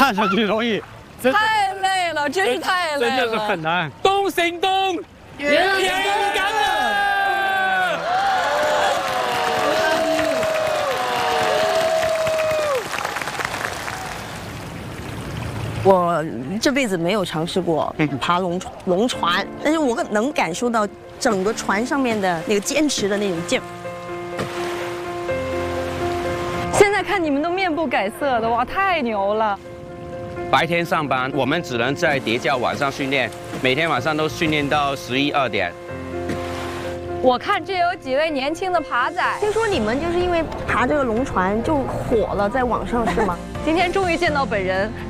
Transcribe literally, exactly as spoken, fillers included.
看上去容易，真太累了，真是太累了， 真的是很难。 东行东，天干了。 我这辈子没有尝试过爬龙船龙船，但是我能感受到整个船上面的那个坚持的那种劲。 现在看你们都面不改色的，哇，太牛了！ 白天上班，我们只能在叠加晚上训练，每天晚上都训练到十一二点。 我看这有几位年轻的爬仔， 听说你们就是因为爬这个龙船就火了，在网上是吗？ 今天终于见到本人。